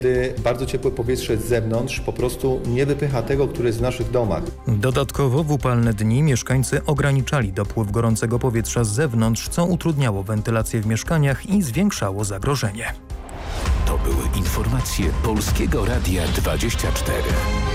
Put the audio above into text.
Bardzo ciepłe powietrze z zewnątrz po prostu nie wypycha tego, które jest w naszych domach. Dodatkowo w upalne dni mieszkańcy ograniczali dopływ gorącego powietrza z zewnątrz, co utrudniało wentylację w mieszkaniach i zwiększało zagrożenie. To były informacje Polskiego Radia 24.